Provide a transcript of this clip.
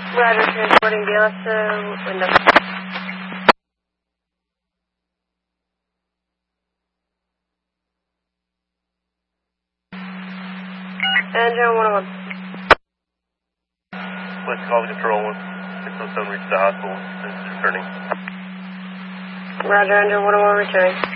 Roger, transporting BLS window. And General 101. Let's call the control 607, reach the hospital, and it's returning. Roger, Angel 101 returning.